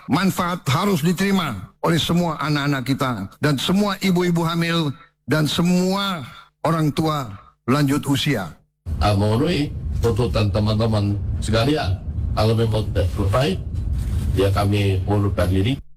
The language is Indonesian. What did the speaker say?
Manfaat harus diterima oleh semua anak-anak kita dan semua ibu-ibu hamil dan semua orang tua lanjut usia. Memenuhi tuntutan teman-teman sekalian. Kalau memang tidak selesai, ya kami mundurkan diri.